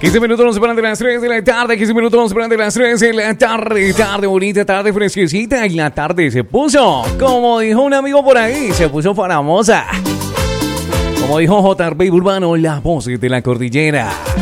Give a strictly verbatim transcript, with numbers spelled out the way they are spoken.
quince minutos nos separan de las tres de la tarde, quince minutos nos separan de las tres de la tarde, tarde bonita, tarde fresquecita, y la tarde se puso, como dijo un amigo por ahí, se puso famosa. Como dijo J R B Urbano, la voz de la cordillera.